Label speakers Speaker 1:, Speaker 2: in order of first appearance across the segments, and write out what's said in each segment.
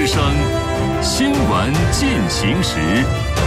Speaker 1: 声，新闻进行时。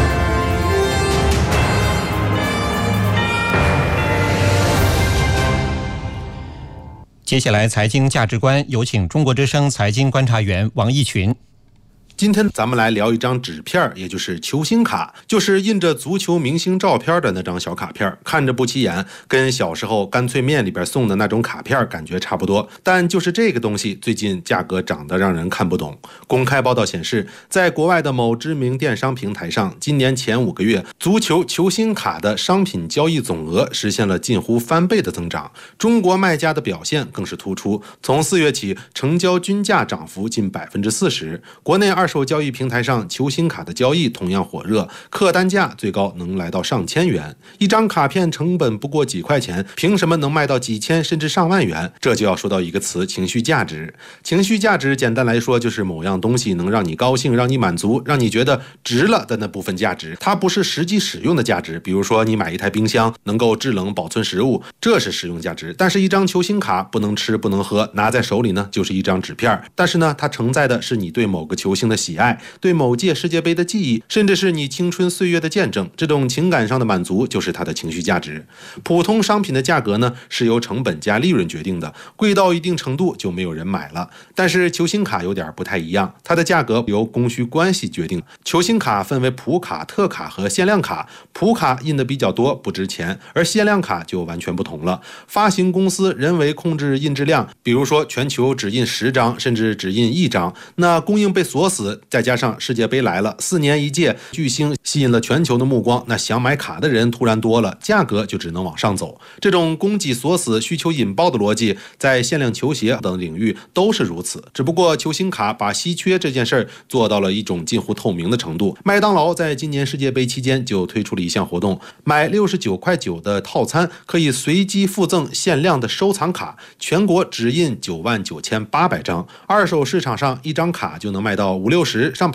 Speaker 2: 接下来财经价值观，有请中国之声财经观察员王毅群。
Speaker 3: 今天咱们来聊一张纸片，也就是球星卡，就是印着足球明星照片的那张小卡片，看着不起眼，跟小时候干脆面里边送的那种卡片感觉差不多。但就是这个东西最近价格涨得让人看不懂。公开报道显示，在国外的某知名电商平台上，今年前5个月，足球球星卡的商品交易总额实现了近乎翻倍的增长。中国卖家的表现更是突出，从4月起，成交均价涨幅近40%。国内二手交易平台上球星卡的交易同样火热，客单价最高能来到上千元。一张卡片成本不过几块钱，凭什么能卖到几千甚至上万元？这就要说到一个词：情绪价值。情绪价值简单来说就是某样东西能让你高兴，让你满足，让你觉得值了的那部分价值。它不是实际使用的价值，比如说你买一台冰箱能够制冷保存食物，这是实用价值。但是一张球星卡不能吃不能喝，拿在手里呢就是一张纸片，但是呢它承载的是你对某个球星的喜爱，对某届世界杯的记忆，甚至是你青春岁月的见证。这种情感上的满足就是它的情绪价值。普通商品的价格呢是由成本加利润决定的，贵到一定程度就没有人买了。但是球星卡有点不太一样，它的价格由供需关系决定。球星卡分为普卡、特卡和限量卡，普卡印的比较多，不值钱，而限量卡就完全不同了。发行公司人为控制印制量，比如说全球只印10张，甚至只印1张，那供应被锁死，再加上世界杯来了，4年一届，巨星吸引了全球的目光，那想买卡的人突然多了，价格就只能往上走。这种供给锁死、需求引爆的逻辑，在限量球鞋等领域都是如此。只不过球星卡把稀缺这件事儿做到了一种近乎透明的程度。麦当劳在今年世界杯期间就推出了一项活动，买69.9的套餐可以随机附赠限量的收藏卡，全国只印99800张，二手市场上一张卡就能卖到50-60上